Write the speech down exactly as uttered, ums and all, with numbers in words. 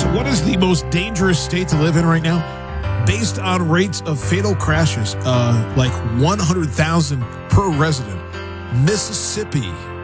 So what is the most dangerous state to live in right now? Based on rates of fatal crashes, uh, like one hundred thousand per resident, Mississippi